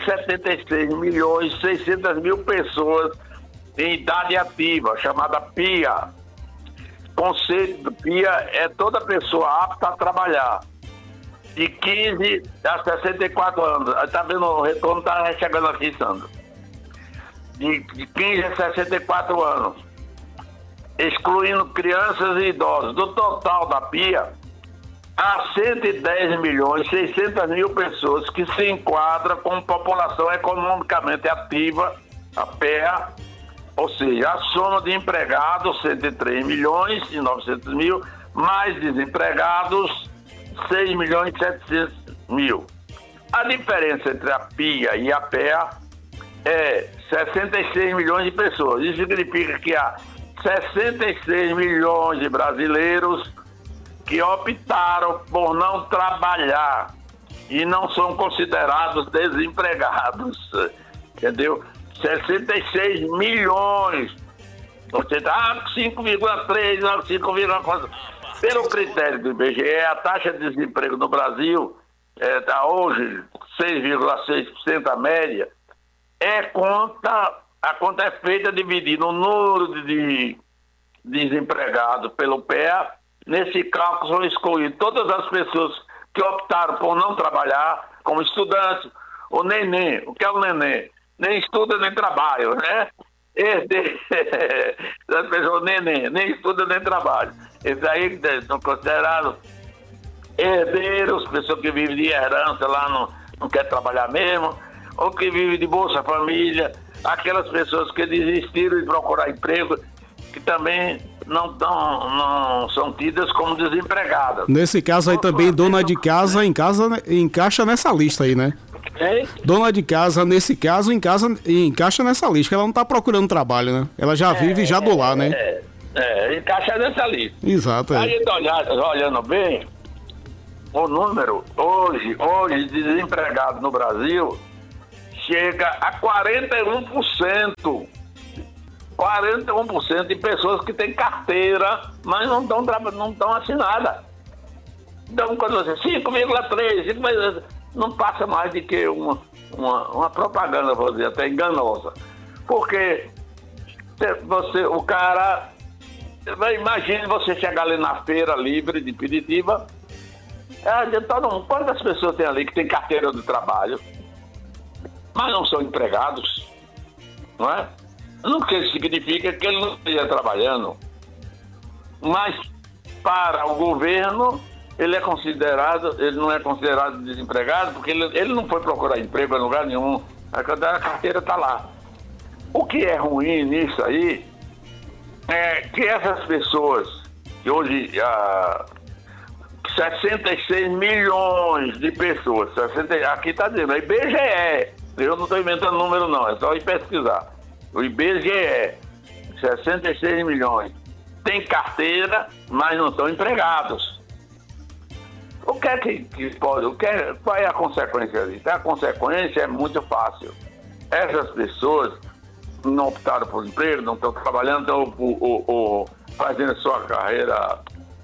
176.600.000 pessoas em idade ativa, chamada PIA. O conceito do PIA é toda pessoa apta a trabalhar, de 15 a 64 anos. Está vendo, o retorno está chegando aqui, Sandro. De 15 a 64 anos, excluindo crianças e idosos. Do total da PIA, há 110.600.000 pessoas que se enquadram como população economicamente ativa, a PEA, ou seja, a soma de empregados, 103.900.000, mais desempregados, 6.700.000. A diferença entre a PIA e a PEA é 66 milhões de pessoas. Isso significa que há 66 milhões de brasileiros que optaram por não trabalhar e não são considerados desempregados, entendeu? 66 milhões. Você dá 5,3, 5,4. Pelo critério do IBGE, a taxa de desemprego no Brasil está hoje 6,6% a média. A conta é feita dividindo o número de desempregados pelo PEA. Nesse cálculo são excluídas todas as pessoas que optaram por não trabalhar, como estudantes, o neném. O que é o neném? Nem estuda nem trabalha, né? As pessoas nem estuda nem trabalha. Esses aí são considerados herdeiros, pessoas que vivem de herança lá, não quer trabalhar mesmo, ou que vivem de Bolsa Família, aquelas pessoas que desistiram de procurar emprego, que também não são tidas como desempregadas. Nesse caso aí também, dona de casa encaixa nessa lista aí, né? Hein? Dona de casa, nesse caso, encaixa nessa lista, que ela não está procurando trabalho, né? Ela já vive já do lá, né? Encaixa nessa lista. Exato. A gente olhando bem, o número hoje de desempregados no Brasil chega a 41%. 41% de pessoas que têm carteira, mas não estão assinadas. Então, quando você 5,3, não passa mais do que uma propaganda, vou dizer, até enganosa. Porque o cara... Imagine você chegar ali na feira livre de Piritiba, quantas pessoas tem ali que tem carteira de trabalho, mas não são empregados, não é? Não significa que ele não esteja trabalhando, mas para o governo ele não é considerado desempregado, porque ele não foi procurar emprego em lugar nenhum, a carteira está lá. O que é ruim nisso aí é que essas pessoas, que hoje 66 milhões de pessoas, aqui está dizendo, a IBGE, eu não estou inventando número não, é só ir pesquisar. O IBGE, 66 milhões, tem carteira, mas não estão empregados. O que é que pode, qual é a consequência disso? A consequência é muito fácil. Essas pessoas não optaram por emprego, não estão trabalhando, estão fazendo sua carreira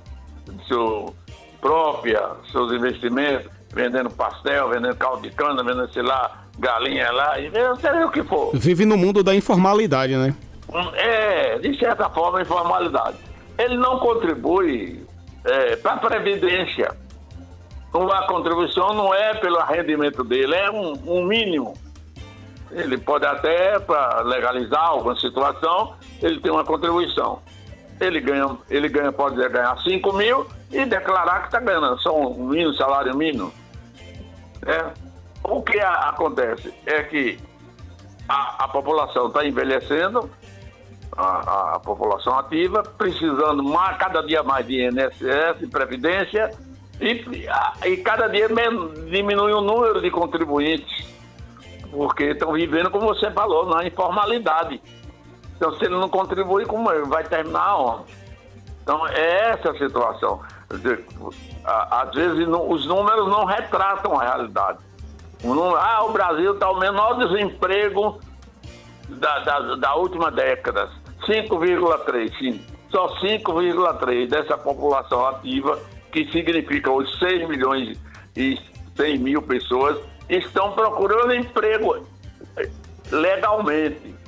seus investimentos, vendendo pastel, vendendo caldo de cana, vendendo, sei lá, galinha lá, e sei o que for. Vive no mundo da informalidade, né? De certa forma, informalidade. Ele não contribui para a Previdência. A contribuição não é pelo rendimento dele, é um mínimo. Ele pode até, para legalizar alguma situação, ele tem uma contribuição. Ele pode ganhar 5 mil e declarar que está ganhando só um mínimo, salário mínimo. O que acontece é que a população está envelhecendo, a população ativa, precisando cada dia mais de INSS, de Previdência, e cada dia diminui o número de contribuintes, porque estão vivendo, como você falou, na informalidade. Então, se ele não contribui, como ele vai terminar onde? Então, é essa a situação. Às vezes, os números não retratam a realidade. O Brasil está o menor desemprego da última década, 5,3%. Sim, só 5,3% dessa população ativa, que significa os 6 milhões e 100 mil pessoas, estão procurando emprego legalmente.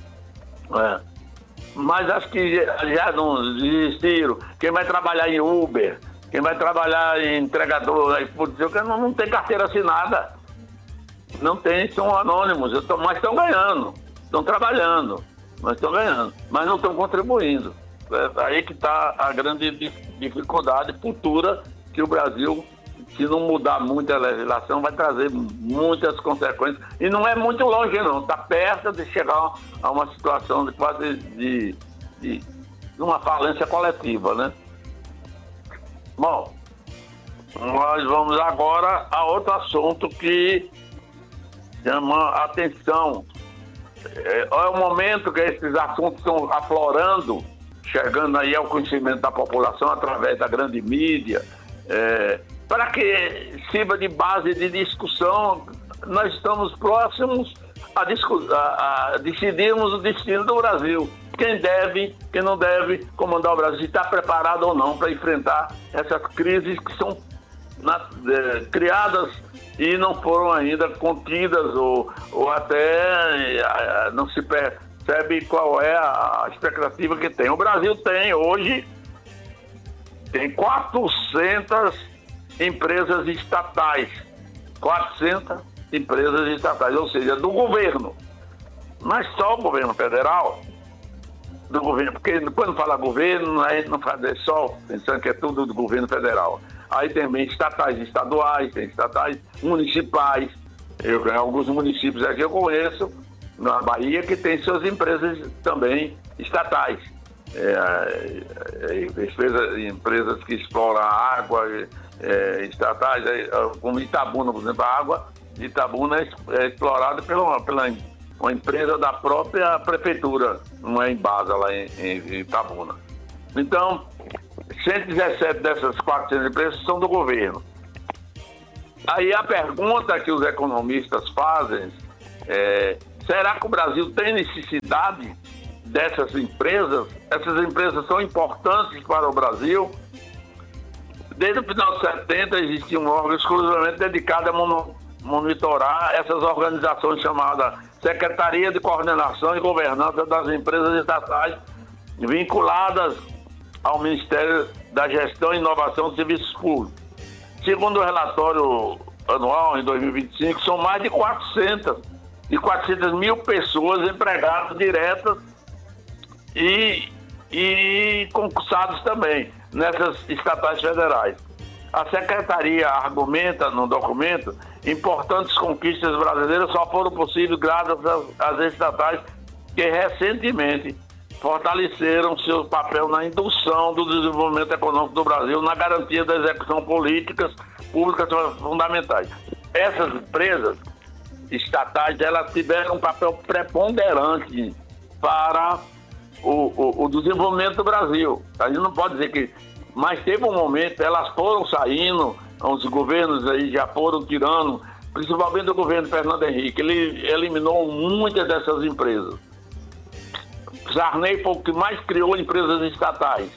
Mas acho que já não desistiram. Quem vai trabalhar em Uber, quem vai trabalhar em entregador, não tem carteira assinada. Não tem, são anônimos, mas estão ganhando, estão trabalhando, mas estão ganhando, mas não estão contribuindo. É aí que está a grande dificuldade futura, que o Brasil, se não mudar muito a legislação, vai trazer muitas consequências. E não é muito longe, não. Está perto de chegar a uma situação de quase de uma falência coletiva, né? Bom, nós vamos agora a outro assunto que chama a atenção. É o momento que esses assuntos estão aflorando, chegando aí ao conhecimento da população através da grande mídia, para que sirva de base de discussão. Nós estamos próximos a decidirmos o destino do Brasil. Quem deve, quem não deve comandar o Brasil, se está preparado ou não para enfrentar essas crises que são criadas e não foram ainda contidas, ou até não se percebe qual é a expectativa que tem. O Brasil tem hoje 400 empresas estatais, 400 empresas estatais, ou seja, do governo. Mas só o governo federal, do governo, porque quando fala governo, a gente não faz só pensando que é tudo do governo federal. Aí também estatais estaduais, tem estatais municipais. Alguns municípios aqui eu conheço, na Bahia, que tem suas empresas também estatais. Empresas que exploram a água, estatais, como Itabuna, por exemplo, a água de Itabuna é explorado pela uma empresa da própria prefeitura, não é Embasa, lá em Itabuna. Então, 117 dessas 400 empresas são do governo. Aí a pergunta que os economistas fazem é: será que o Brasil tem necessidade dessas empresas? Essas empresas são importantes para o Brasil? Desde o final de 70 existia um órgão exclusivamente dedicado a monitorar essas organizações chamadas Secretaria de Coordenação e Governança das Empresas Estatais, vinculadas ao Ministério da Gestão e Inovação de Serviços Públicos. Segundo o relatório anual, em 2025, são mais de 400 mil pessoas empregadas diretas e concursados também nessas estatais federais. A Secretaria argumenta no documento: importantes conquistas brasileiras só foram possíveis graças às estatais que recentemente fortaleceram seu papel na indução do desenvolvimento econômico do Brasil, na garantia da execução políticas públicas fundamentais. Essas empresas estatais, elas tiveram um papel preponderante para o desenvolvimento do Brasil. A gente não pode dizer que... Mas teve um momento, elas foram saindo, os governos aí já foram tirando, principalmente o governo Fernando Henrique, ele eliminou muitas dessas empresas. Sarney foi o que mais criou empresas estatais.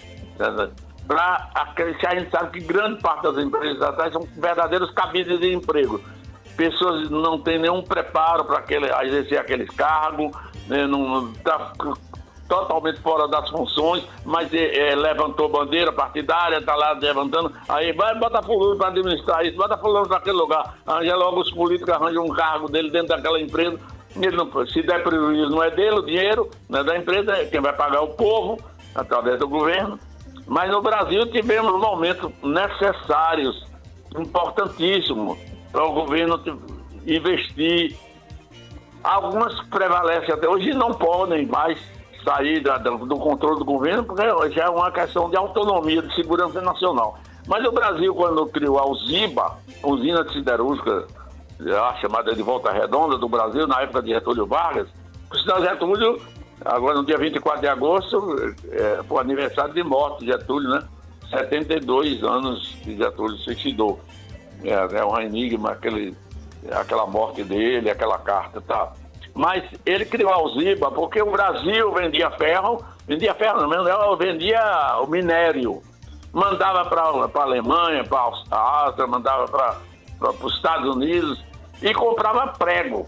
A gente sabe que grande parte das empresas estatais são verdadeiros cabides de emprego. Pessoas não têm nenhum preparo para exercer aqueles cargos, né, não está totalmente fora das funções, mas levantou bandeira partidária, está lá levantando, aí bota fulano para administrar isso, bota fulano para aquele lugar, arranja logo os políticos, arranjam um cargo dele dentro daquela empresa. Ele não, se der prejuízo, não é dele, o dinheiro não é da empresa, quem vai pagar é o povo, através do governo. Mas no Brasil tivemos momentos necessários, importantíssimos, para o governo investir. Algumas prevalecem até hoje e não podem mais sair do controle do governo, porque já é uma questão de autonomia, de segurança nacional. Mas o Brasil, quando criou a USIBA, usina de siderúrgica, chamada de Volta Redonda do Brasil, na época de Getúlio Vargas, o senhor Getúlio, agora no dia 24 de agosto, foi o aniversário de morte de Getúlio, né? 72 anos que Getúlio se suicidou. É um enigma, aquela morte dele, aquela carta, tá? Mas ele criou a USIBA porque o Brasil vendia ferro não, vendia o minério. Mandava para a Alemanha, para a Áustria, mandava para os Estados Unidos e comprava prego.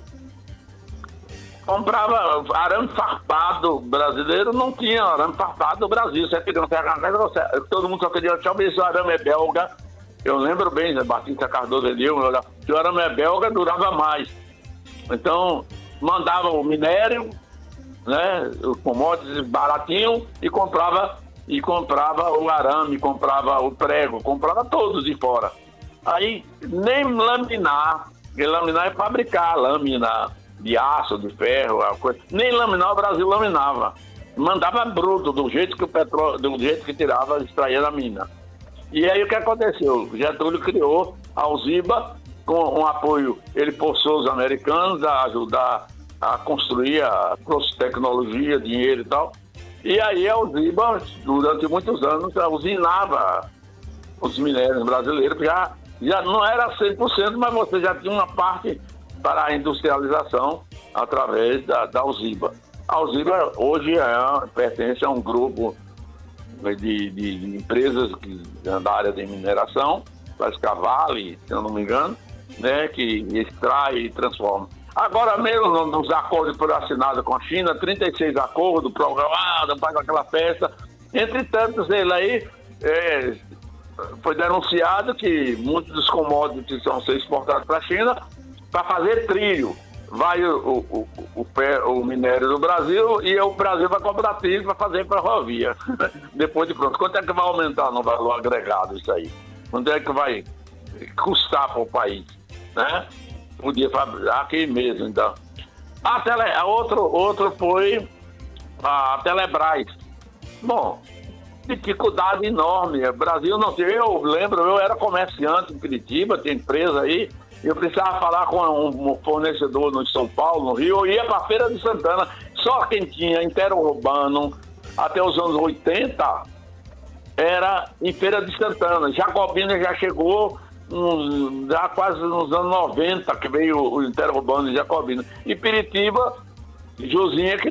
Comprava arame farpado brasileiro, não tinha arame farpado no Brasil. Você queria todo mundo só queria saber se o arame é belga. Eu lembro bem, né, Batista Cardoso que o arame é belga durava mais. Então, mandava o minério, né, os commodities baratinho e comprava o arame, comprava o prego, comprava todos de fora. Aí nem laminar, porque laminar é fabricar lâmina de aço, de ferro, nem laminar o Brasil laminava. Mandava bruto, do jeito que o petróleo, do jeito que tirava, extraía da mina. E aí o que aconteceu? Getúlio criou a USIBA com um apoio, ele forçou os americanos a ajudar a construir, trouxe tecnologia, dinheiro e tal. E aí a USIBA, durante muitos anos, usinava os minérios brasileiros, já não era 100%, mas você já tinha uma parte para a industrialização através da USIBA. A USIBA hoje pertence a um grupo de empresas da área de mineração, parece que a Vale, se eu não me engano, né, que extrai e transforma. Agora mesmo, nos acordos que foram assinados com a China, 36 acordos programados, faz aquela festa. Entre tantos, ele aí foi denunciado que muitos dos commodities vão ser exportados para a China para fazer trilho. Vai o minério do Brasil e o Brasil vai comprar trilho para fazer ferrovia. Depois de pronto. Quanto é que vai aumentar no valor agregado isso aí? Quanto é que vai custar para o país? Né? Podia fabricar aqui mesmo, então. Outro foi a Telebrás. Bom, dificuldade enorme. O Brasil não tinha. Eu lembro, eu era comerciante em Curitiba, tinha empresa aí. eu precisava falar com um fornecedor no São Paulo, no Rio, eu ia para a Feira de Santana. Só quem tinha interurbano até os anos 80 era em Feira de Santana. Jacobina já chegou já quase nos anos 90, que veio o interurbano de Jacobina. E Piritiba, Josinha, que